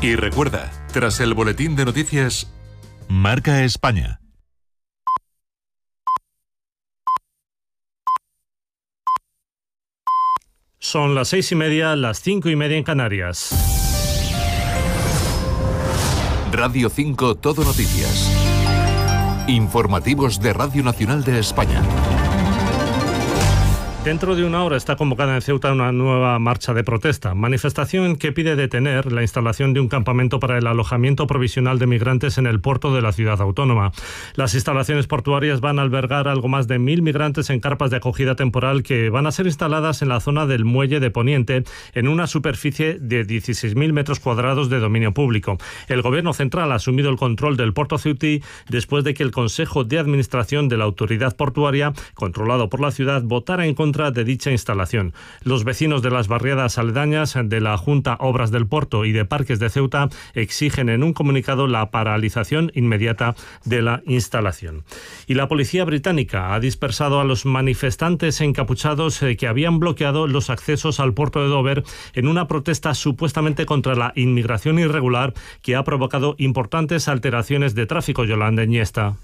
Y recuerda, tras el boletín de noticias, Marca España. Son las 6:30, las 5:30 en Canarias. Radio 5 Todo Noticias. Informativos de Radio Nacional de España. Dentro de una hora está convocada en Ceuta una nueva marcha de protesta, manifestación que pide detener la instalación de un campamento para el alojamiento provisional de migrantes en el puerto de la ciudad autónoma. Las instalaciones portuarias van a albergar algo más de 1.000 migrantes en carpas de acogida temporal que van a ser instaladas en la zona del muelle de Poniente, en una superficie de 16.000 metros cuadrados de dominio público. El Gobierno central ha asumido el control del puerto ceutí después de que el Consejo de Administración de la Autoridad Portuaria, controlado por la ciudad, votara en contra de dicha instalación. Los vecinos de las barriadas aledañas de la Junta Obras del Puerto y de Parques de Ceuta exigen en un comunicado la paralización inmediata de la instalación. Y la policía británica ha dispersado a los manifestantes encapuchados que habían bloqueado los accesos al puerto de Dover en una protesta supuestamente contra la inmigración irregular que ha provocado importantes alteraciones de tráfico. Yolanda Iniesta.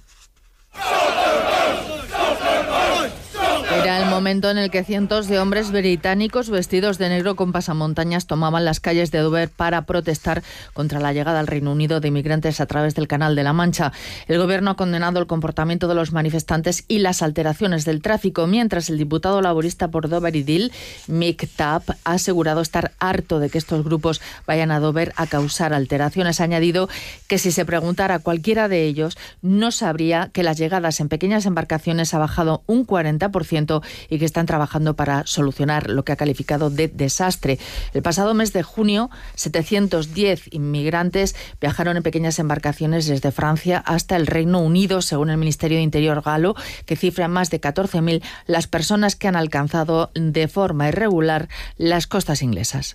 Era el momento en el que cientos de hombres británicos vestidos de negro con pasamontañas tomaban las calles de Dover para protestar contra la llegada al Reino Unido de inmigrantes a través del Canal de la Mancha. El Gobierno ha condenado el comportamiento de los manifestantes y las alteraciones del tráfico, mientras el diputado laborista por Dover y Deal, Mick Tapp, ha asegurado estar harto de que estos grupos vayan a Dover a causar alteraciones. Ha añadido que si se preguntara a cualquiera de ellos, no sabría que las llegadas en pequeñas embarcaciones ha bajado un 40% y que están trabajando para solucionar lo que ha calificado de desastre. El pasado mes de junio, 710 inmigrantes viajaron en pequeñas embarcaciones desde Francia hasta el Reino Unido, según el Ministerio de Interior galo, que cifra en más de 14.000 las personas que han alcanzado de forma irregular las costas inglesas.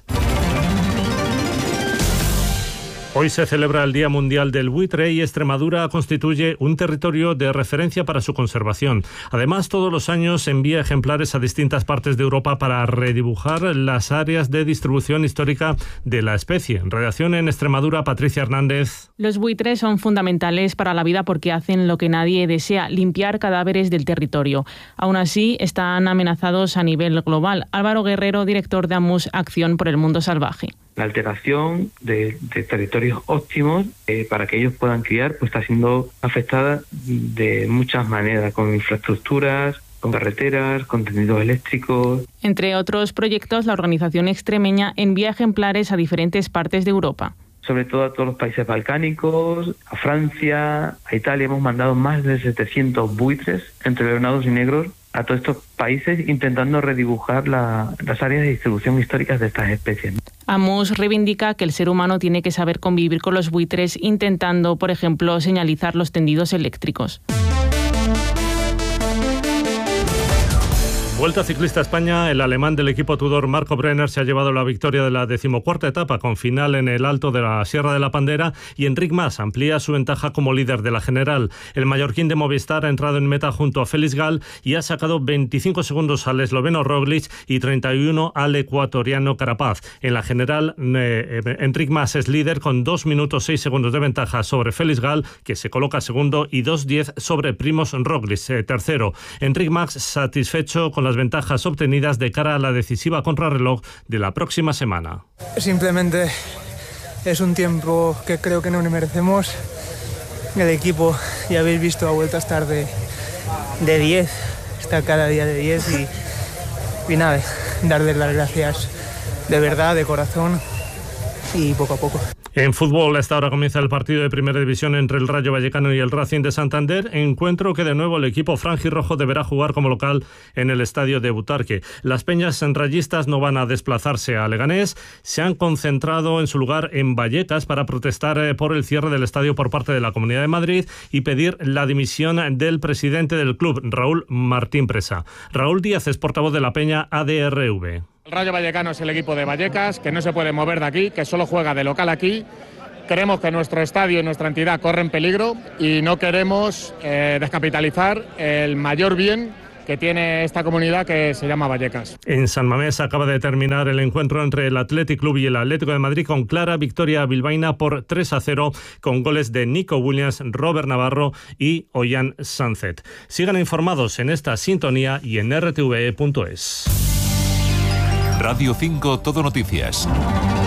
Hoy se celebra el Día Mundial del Buitre y Extremadura constituye un territorio de referencia para su conservación. Además, todos los años envía ejemplares a distintas partes de Europa para redibujar las áreas de distribución histórica de la especie. Redacción en Extremadura, Patricia Hernández. Los buitres son fundamentales para la vida porque hacen lo que nadie desea, limpiar cadáveres del territorio. Aún así, están amenazados a nivel global. Álvaro Guerrero, director de AMUS Acción por el Mundo Salvaje. La alteración de territorios óptimos para que ellos puedan criar pues está siendo afectada de muchas maneras, con infraestructuras, con carreteras, con tendidos eléctricos. Entre otros proyectos, la organización extremeña envía ejemplares a diferentes partes de Europa. Sobre todo a todos los países balcánicos, a Francia, a Italia. Hemos mandado más de 700 buitres entre leonados y negros a todos estos países intentando redibujar las áreas de distribución históricas de estas especies. AMUS reivindica que el ser humano tiene que saber convivir con los buitres intentando, por ejemplo, señalizar los tendidos eléctricos. Vuelta ciclista a España, el alemán del equipo Tudor Marco Brenner se ha llevado la victoria de la 14ª etapa con final en el Alto de la Sierra de la Pandera y Enric Mas amplía su ventaja como líder de la general. El mallorquín de Movistar ha entrado en meta junto a Félix Gal y ha sacado 25 segundos al esloveno Roglic y 31 al ecuatoriano Carapaz. En la general, Enric Mas es líder con 2 minutos 6 segundos de ventaja sobre Félix Gal, que se coloca segundo, y 2:10 sobre Primož Roglic, tercero. Enric Mas satisfecho con las ventajas obtenidas de cara a la decisiva contrarreloj de la próxima semana. Simplemente es un tiempo que creo que no nos merecemos. El equipo, ya habéis visto, ha vuelto a estar de 10, está cada día de 10 y nada, darles las gracias de verdad, de corazón y poco a poco. En fútbol, a esta hora comienza el partido de Primera División entre el Rayo Vallecano y el Racing de Santander, encuentro que de nuevo el equipo franjirrojo deberá jugar como local en el estadio de Butarque. Las peñas rayistas no van a desplazarse a Leganés, se han concentrado en su lugar en Vallecas para protestar por el cierre del estadio por parte de la Comunidad de Madrid y pedir la dimisión del presidente del club, Raúl Martín Presa. Raúl Díaz es portavoz de la peña ADRV. El Rayo Vallecano es el equipo de Vallecas, que no se puede mover de aquí, que solo juega de local aquí. Creemos que nuestro estadio y nuestra entidad corren peligro y no queremos descapitalizar el mayor bien que tiene esta comunidad que se llama Vallecas. En San Mamés acaba de terminar el encuentro entre el Athletic Club y el Atlético de Madrid con clara victoria bilbaína por 3-0 con goles de Nico Williams, Robert Navarro y Ollán Sánchez. Sigan informados en esta sintonía y en rtve.es. Radio 5 Todo Noticias.